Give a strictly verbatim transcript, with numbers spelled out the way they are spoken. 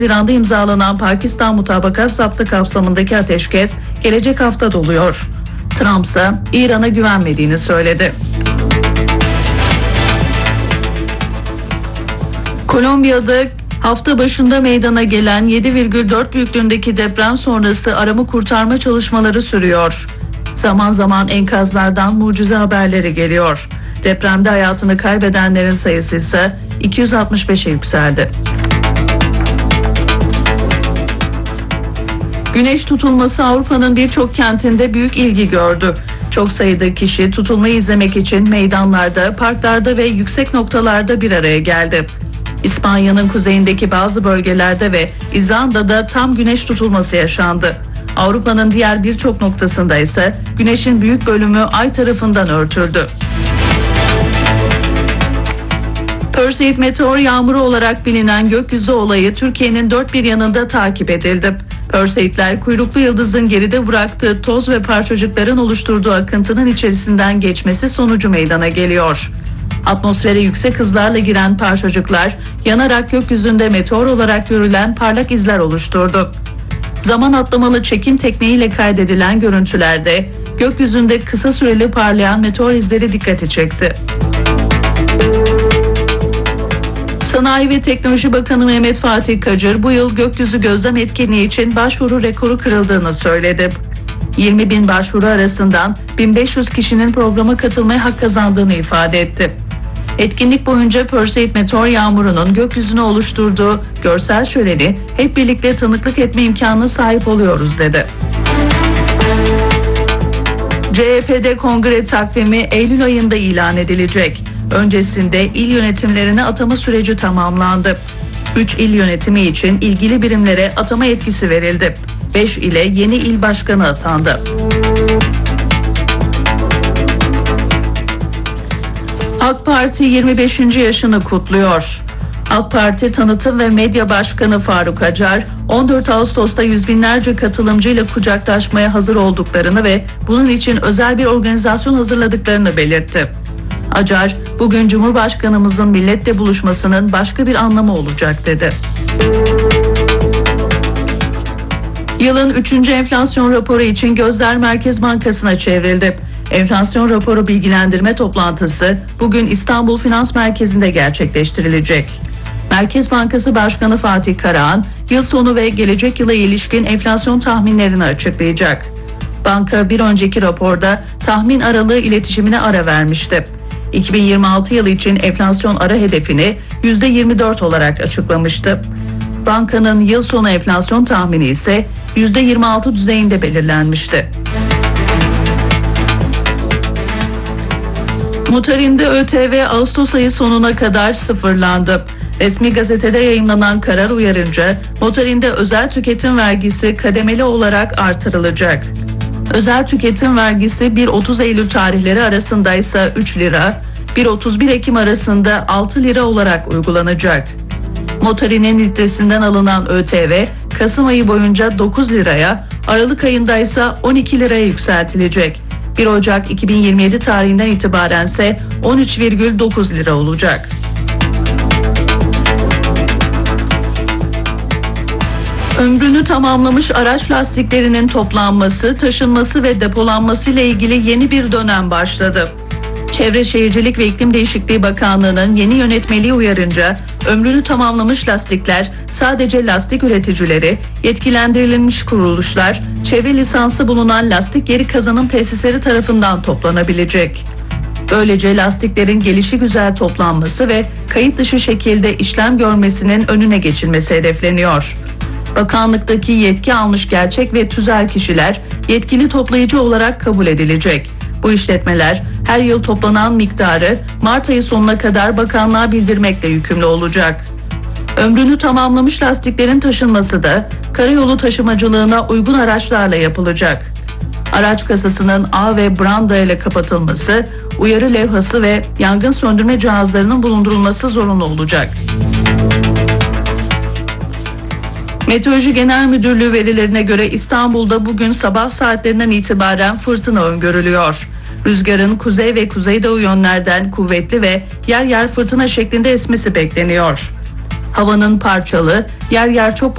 Haziran'da imzalanan Pakistan Mutabakat Zaptı kapsamındaki ateşkes gelecek hafta doluyor. Trump ise İran'a güvenmediğini söyledi. Kolombiya'da hafta başında meydana gelen yedi virgül dört büyüklüğündeki deprem sonrası arama kurtarma çalışmaları sürüyor. Zaman zaman enkazlardan mucize haberleri geliyor. Depremde hayatını kaybedenlerin sayısı ise iki yüz altmış beşe yükseldi. Güneş tutulması Avrupa'nın birçok kentinde büyük ilgi gördü. Çok sayıda kişi tutulmayı izlemek için meydanlarda, parklarda ve yüksek noktalarda bir araya geldi. İspanya'nın kuzeyindeki bazı bölgelerde ve İzlanda'da tam güneş tutulması yaşandı. Avrupa'nın diğer birçok noktasında ise güneşin büyük bölümü ay tarafından örtüldü. Perseid meteor yağmuru olarak bilinen gökyüzü olayı Türkiye'nin dört bir yanında takip edildi. Perseidler kuyruklu yıldızın geride bıraktığı toz ve parçacıkların oluşturduğu akıntının içerisinden geçmesi sonucu meydana geliyor. Atmosfere yüksek hızlarla giren parçacıklar yanarak gökyüzünde meteor olarak görülen parlak izler oluşturdu. Zaman atlamalı çekim tekniğiyle kaydedilen görüntülerde gökyüzünde kısa süreli parlayan meteor izleri dikkati çekti. Sanayi ve Teknoloji Bakanı Mehmet Fatih Kacır bu yıl gökyüzü gözlem etkinliği için başvuru rekoru kırıldığını söyledi. yirmi bin başvuru arasından bin beş yüz kişinin programa katılmaya hak kazandığını ifade etti. Etkinlik boyunca Perseid meteor yağmurunun gökyüzüne oluşturduğu görsel şöleni hep birlikte tanıklık etme imkanına sahip oluyoruz dedi. C H P'de kongre takvimi Eylül ayında ilan edilecek. Öncesinde il yönetimlerine atama süreci tamamlandı. üç il yönetimi için ilgili birimlere atama yetkisi verildi. beş ile yeni il başkanı atandı. AK Parti yirmi beşinci yaşını kutluyor. AK Parti Tanıtım ve Medya Başkanı Faruk Acar, on dört Ağustos'ta yüz binlerce katılımcıyla kucaklaşmaya hazır olduklarını ve bunun için özel bir organizasyon hazırladıklarını belirtti. Acar, bugün Cumhurbaşkanımızın milletle buluşmasının başka bir anlamı olacak dedi. Yılın üçüncü enflasyon raporu için gözler Merkez Bankası'na çevrildi. Enflasyon raporu bilgilendirme toplantısı bugün İstanbul Finans Merkezi'nde gerçekleştirilecek. Merkez Bankası Başkanı Fatih Karahan, yıl sonu ve gelecek yıla ilişkin enflasyon tahminlerini açıklayacak. Banka bir önceki raporda tahmin aralığı iletişimine ara vermişti. iki bin yirmi altı yılı için enflasyon ara hedefini yüzde yirmi dört olarak açıklamıştı. Bankanın yıl sonu enflasyon tahmini ise yüzde yirmi altı düzeyinde belirlenmişti. Mutarinde ÖTV Ağustos ayı sonuna kadar sıfırlandı. Resmi gazetede yayımlanan karar uyarınca motorinde özel tüketim vergisi kademeli olarak artırılacak. Özel tüketim vergisi bir otuz Eylül tarihleri arasında ise üç lira, bir otuz bir Ekim arasında altı lira olarak uygulanacak. Motorinin litresinden alınan ÖTV Kasım ayı boyunca dokuz liraya, Aralık ayında ise on iki liraya yükseltilecek. bir Ocak iki bin yirmi yedi tarihinden itibaren ise on üç virgül dokuz lira olacak. Ömrünü tamamlamış araç lastiklerinin toplanması, taşınması ve depolanması ile ilgili yeni bir dönem başladı. Çevre Şehircilik ve İklim Değişikliği Bakanlığı'nın yeni yönetmeliği uyarınca ömrünü tamamlamış lastikler sadece lastik üreticileri, yetkilendirilmiş kuruluşlar, çevre lisansı bulunan lastik geri kazanım tesisleri tarafından toplanabilecek. Böylece lastiklerin gelişigüzel toplanması ve kayıt dışı şekilde işlem görmesinin önüne geçilmesi hedefleniyor. Bakanlıktaki yetki almış gerçek ve tüzel kişiler yetkili toplayıcı olarak kabul edilecek. Bu işletmeler her yıl toplanan miktarı Mart ayı sonuna kadar bakanlığa bildirmekle yükümlü olacak. Ömrünü tamamlamış lastiklerin taşınması da karayolu taşımacılığına uygun araçlarla yapılacak. Araç kasasının ağ ve branda ile kapatılması, uyarı levhası ve yangın söndürme cihazlarının bulundurulması zorunlu olacak. Meteoroloji Genel Müdürlüğü verilerine göre İstanbul'da bugün sabah saatlerinden itibaren fırtına öngörülüyor. Rüzgarın kuzey ve kuzeydoğu yönlerden kuvvetli ve yer yer fırtına şeklinde esmesi bekleniyor. Havanın parçalı, yer yer çok